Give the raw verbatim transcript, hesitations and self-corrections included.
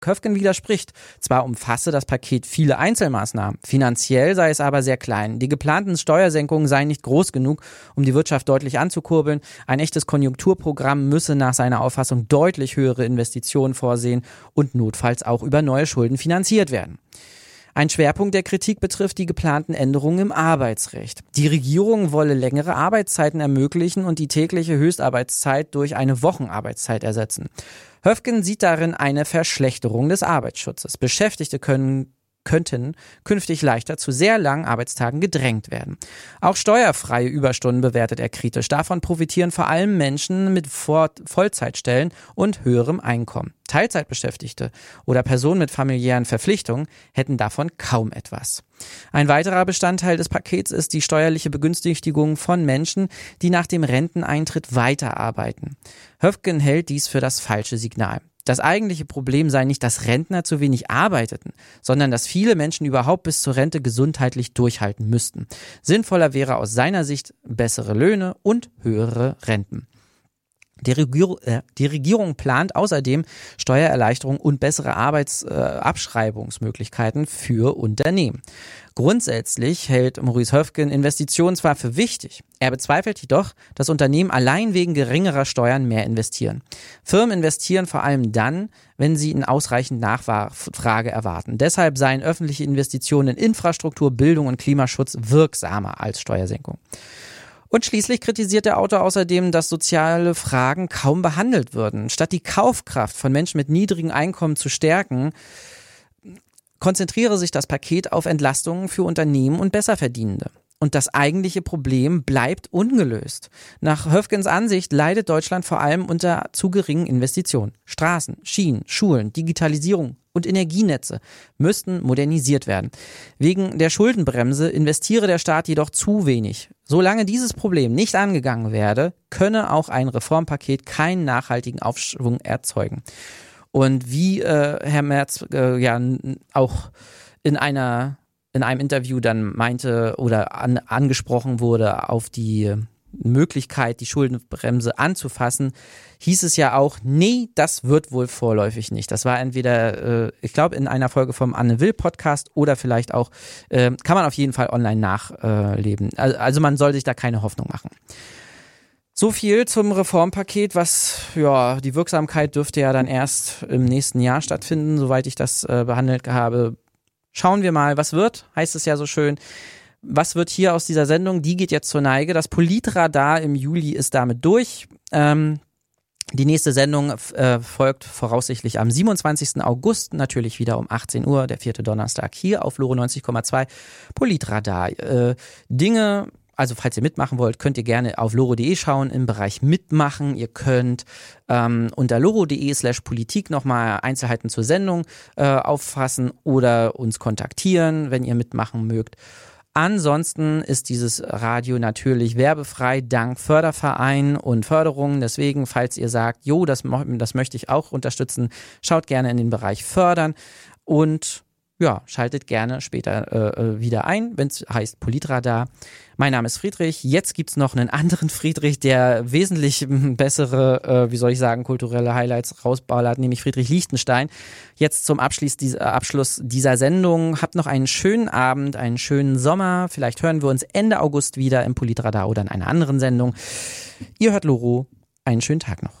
Höfgen widerspricht. Zwar umfasse das Paket viele Einzelmaßnahmen, finanziell sei es aber sehr klein. Die geplanten Steuersenkungen seien nicht groß genug, um die Wirtschaft deutlich anzukurbeln. Ein echtes Konjunkturprogramm müsse nach seiner Auffassung deutlich höhere Investitionen vorsehen und notfalls auch über neue Schulden finanziert werden. Ein Schwerpunkt der Kritik betrifft die geplanten Änderungen im Arbeitsrecht. Die Regierung wolle längere Arbeitszeiten ermöglichen und die tägliche Höchstarbeitszeit durch eine Wochenarbeitszeit ersetzen. Höfgen sieht darin eine Verschlechterung des Arbeitsschutzes. Beschäftigte können könnten künftig leichter zu sehr langen Arbeitstagen gedrängt werden. Auch steuerfreie Überstunden bewertet er kritisch. Davon profitieren vor allem Menschen mit Vollzeitstellen und höherem Einkommen. Teilzeitbeschäftigte oder Personen mit familiären Verpflichtungen hätten davon kaum etwas. Ein weiterer Bestandteil des Pakets ist die steuerliche Begünstigung von Menschen, die nach dem Renteneintritt weiterarbeiten. Höfgen hält dies für das falsche Signal. Das eigentliche Problem sei nicht, dass Rentner zu wenig arbeiteten, sondern dass viele Menschen überhaupt bis zur Rente gesundheitlich durchhalten müssten. Sinnvoller wäre aus seiner Sicht bessere Löhne und höhere Renten. Die Regierung, äh, die Regierung plant außerdem Steuererleichterungen und bessere Arbeitsabschreibungsmöglichkeiten äh, für Unternehmen. Grundsätzlich hält Maurice Höfgen Investitionen zwar für wichtig, er bezweifelt jedoch, dass Unternehmen allein wegen geringerer Steuern mehr investieren. Firmen investieren vor allem dann, wenn sie in ausreichend Nachfrage erwarten. Deshalb seien öffentliche Investitionen in Infrastruktur, Bildung und Klimaschutz wirksamer als Steuersenkung. Und schließlich kritisiert der Autor außerdem, dass soziale Fragen kaum behandelt würden. Statt die Kaufkraft von Menschen mit niedrigen Einkommen zu stärken, konzentriere sich das Paket auf Entlastungen für Unternehmen und Besserverdienende. Und das eigentliche Problem bleibt ungelöst. Nach Höfgens Ansicht leidet Deutschland vor allem unter zu geringen Investitionen. Straßen, Schienen, Schulen, Digitalisierung und Energienetze müssten modernisiert werden. Wegen der Schuldenbremse investiere der Staat jedoch zu wenig. Solange dieses Problem nicht angegangen werde, könne auch ein Reformpaket keinen nachhaltigen Aufschwung erzeugen. Und wie äh, Herr Merz äh, ja auch in einer in einem Interview dann meinte oder an, angesprochen wurde auf die Möglichkeit, die Schuldenbremse anzufassen, hieß es ja auch, nee, das wird wohl vorläufig nicht. Das war entweder, äh, ich glaube, in einer Folge vom Anne Will Podcast oder vielleicht auch, äh, kann man auf jeden Fall online nachleben. Äh, also, also man soll sich da keine Hoffnung machen. So viel zum Reformpaket, was, ja, die Wirksamkeit dürfte ja dann erst im nächsten Jahr stattfinden, soweit ich das äh, behandelt habe. Schauen wir mal, was wird, heißt es ja so schön. Was wird hier aus dieser Sendung? Die geht jetzt zur Neige. Das Politradar im Juli ist damit durch. Ähm, die nächste Sendung äh, folgt voraussichtlich am siebenundzwanzigsten August, natürlich wieder um achtzehn Uhr, der vierte Donnerstag hier auf Loro neunzig Komma zwei. Politradar. Äh, Dinge, also falls ihr mitmachen wollt, könnt ihr gerne auf loro punkt de schauen im Bereich Mitmachen. Ihr könnt ähm, unter loro punkt de slash politik nochmal Einzelheiten zur Sendung äh, auffassen oder uns kontaktieren, wenn ihr mitmachen mögt. Ansonsten ist dieses Radio natürlich werbefrei dank Förderverein und Förderungen. Deswegen, falls ihr sagt, jo, das, das möchte ich auch unterstützen, schaut gerne in den Bereich Fördern und ja, schaltet gerne später äh, wieder ein, wenn es heißt Politradar. Mein Name ist Friedrich. Jetzt gibt's noch einen anderen Friedrich, der wesentlich bessere, äh, wie soll ich sagen, kulturelle Highlights rausballert, nämlich Friedrich Lichtenstein. Jetzt zum Abschluss dieser, Abschluss dieser Sendung. Habt noch einen schönen Abend, einen schönen Sommer. Vielleicht hören wir uns Ende August wieder im Politradar oder in einer anderen Sendung. Ihr hört Loro. Einen schönen Tag noch.